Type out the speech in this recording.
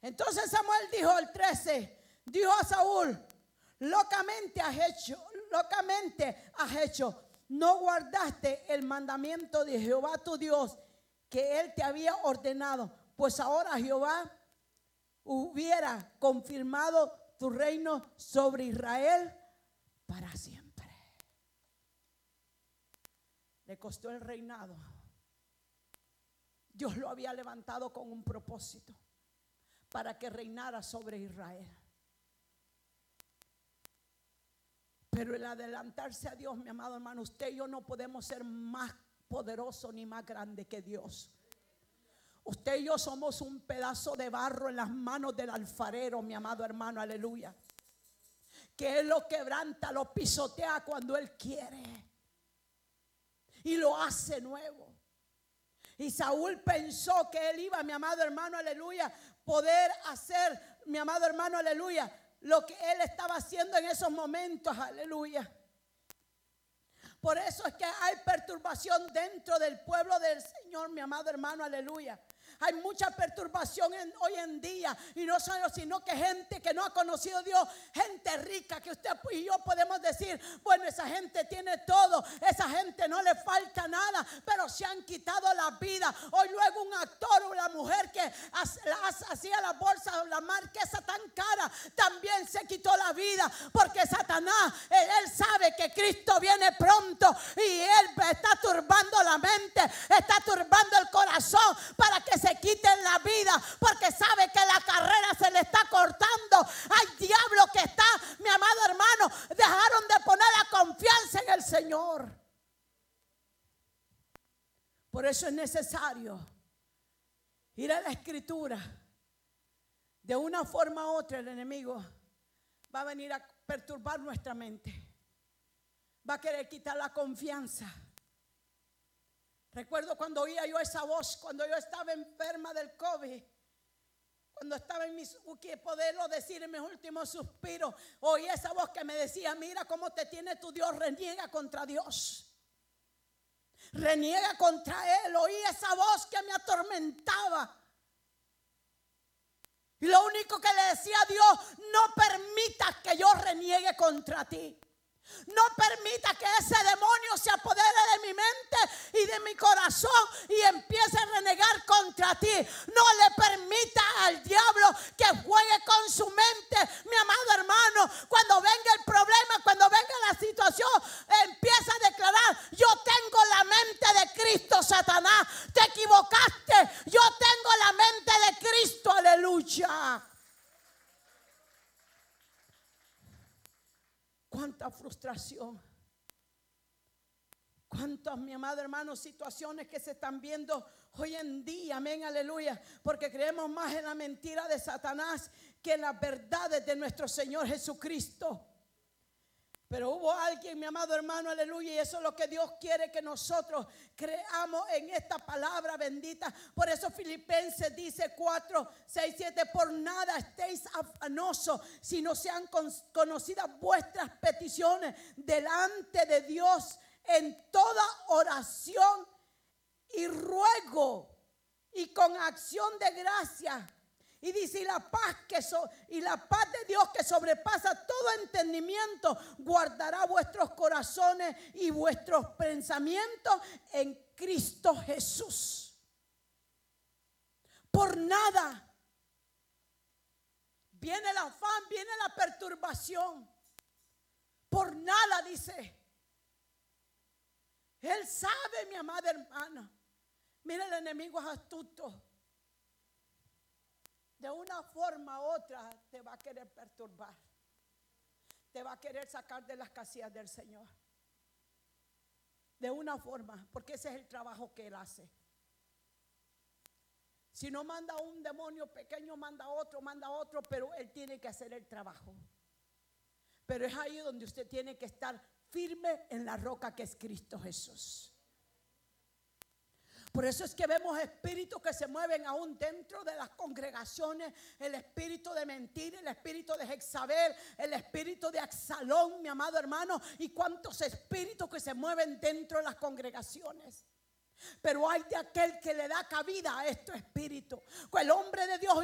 Entonces Samuel dijo, el 13, dijo a Saúl: locamente has hecho, no guardaste el mandamiento de Jehová tu Dios que él te había ordenado, pues ahora Jehová hubiera confirmado tu reino sobre Israel para siempre. Le costó el reinado. Dios lo había levantado con un propósito, para que reinara sobre Israel. Pero el adelantarse a Dios, mi amado hermano, usted y yo no podemos ser más poderosos ni más grandes que Dios. Usted y yo somos un pedazo de barro en las manos del alfarero, mi amado hermano, aleluya. Que Él lo quebranta, lo pisotea cuando Él quiere. Y lo hace nuevo. Y Saúl pensó que él iba, mi amado hermano, aleluya, poder hacer, mi amado hermano, aleluya, lo que él estaba haciendo en esos momentos, aleluya. Por eso es que hay perturbación dentro del pueblo del Señor, mi amado hermano, aleluya. Hay mucha perturbación hoy en día. Y no solo, sino que gente que no ha conocido a Dios, gente rica que usted y yo podemos decir, bueno, esa gente tiene todo, esa gente no le falta nada, pero se han quitado la vida. Hoy luego un actor o la mujer que hacía la bolsa o la marquesa tan cara, también se quitó la vida, porque Satanás, él sabe que Cristo viene pronto y él está turbando la mente, está turbando el corazón para que se quiten la vida, porque sabe que la carrera se le está cortando. Hay diablo que está, mi amado hermano, dejaron de poner la confianza en el Señor. Por eso es necesario ir a la Escritura. De una forma u otra el enemigo va a venir a perturbar nuestra mente, va a querer quitar la confianza. Recuerdo cuando oía yo esa voz, cuando yo estaba enferma del COVID, cuando estaba en poderlo decir en mis últimos suspiros, oí esa voz que me decía: mira cómo te tiene tu Dios, reniega contra Dios, reniega contra Él. Oí esa voz que me atormentaba. Y lo único que le decía a Dios: no permitas que yo reniegue contra ti. No permita que ese demonio se apodere de mi mente y de mi corazón y empiece a renegar contra ti. No le permita al diablo que juegue con su mente, mi amado hermano. Cuando venga el problema, cuando venga la situación, empieza a declarar: yo tengo la mente de Cristo. Satanás, te equivocaste. Yo tengo la mente de Cristo, aleluya. Cuánta frustración, cuántas, mi amado hermano, situaciones que se están viendo hoy en día, amén, aleluya, porque creemos más en la mentira de Satanás que en las verdades de nuestro Señor Jesucristo. Pero hubo alguien, mi amado hermano, aleluya, y eso es lo que Dios quiere que nosotros creamos en esta palabra bendita. Por eso Filipenses dice 4, 6, 7: por nada estéis afanosos, si no sean conocidas vuestras peticiones delante de Dios en toda oración y ruego y con acción de gracia. Y dice: y la paz de Dios, que sobrepasa todo entendimiento, guardará vuestros corazones y vuestros pensamientos en Cristo Jesús. Por nada. Viene el afán, viene la perturbación. Por nada, dice. Él sabe, mi amada hermana. Mira, el enemigo es astuto. De una forma u otra te va a querer perturbar. Te va a querer sacar de las casillas del Señor. De una forma, porque ese es el trabajo que Él hace. Si no manda un demonio pequeño, manda otro, pero Él tiene que hacer el trabajo. Pero es ahí donde usted tiene que estar firme en la roca que es Cristo Jesús. Por eso es que vemos espíritus que se mueven aún dentro de las congregaciones. El espíritu de mentira, el espíritu de Jezabel, el espíritu de Absalón, mi amado hermano. Y cuántos espíritus que se mueven dentro de las congregaciones. Pero hay de aquel que le da cabida a estos espíritus. El hombre de Dios